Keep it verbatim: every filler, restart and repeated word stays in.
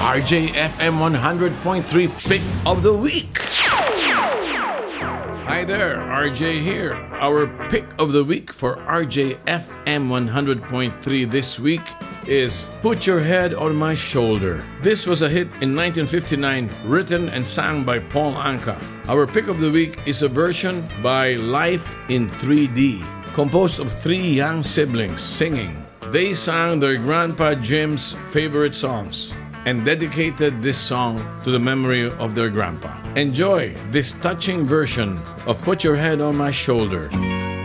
R J F M one hundred point three Pick of the Week. Hi there, R J here. Our Pick of the Week for R J F M one hundred point three this week is Put Your Head on My Shoulder. This was a hit in nineteen fifty-nine, written and sung by Paul Anka. Our Pick of the Week is a version by Life in three D, composed of three young siblings singing. They sang their Grandpa Jim's favorite songs and dedicated this song to the memory of their grandpa. Enjoy this touching version of Put Your Head on My Shoulder.